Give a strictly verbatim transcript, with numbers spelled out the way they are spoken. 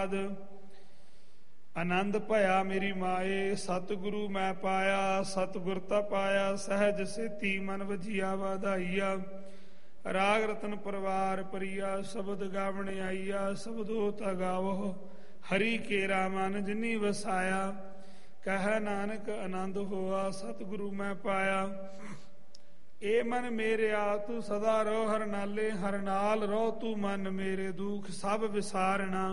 ਆਦ। ਆਨੰਦ ਭਇਆ ਮੇਰੀ ਮਾਏ, ਸਤਿਗੁਰੂ ਮੈਂ ਪਾਇਆ। ਸਤਿਗੁਰ ਤਾ ਪਾਇਆ ਸਹਿਜ ਸੇਤੀ, ਮਨ ਵਜੀਆ ਵਾਧਾਈਆ। ਰਾਗ ਰਤਨ ਪਰਵਾਰ ਪਰੀਆ, ਸ਼ਬਦ ਗਾਵਣ ਆਈਆ। ਸ਼ਬਦੋ ਤਾ ਗਾਵੋ ਹਰੀ ਕੇਰਾ, ਮਨ ਜਿਨੀ ਵਸਾਇਆ। ਕਹਿ ਨਾਨਕ ਆਨੰਦ ਹੋਆ, ਸਤਿਗੁਰੂ ਮੈਂ ਪਾਇਆ। ਏ ਮਨ ਮੇਰਿਆ ਤੂੰ ਸਦਾ ਰਹੁ ਹਰ ਨਾਲੇ, ਹਰ ਨਾਲ ਰਹੁ ਤੂੰ ਮਨ ਮੇਰੇ। ਦੁਖ ਸਭ ਵਿਸਾਰਣਾ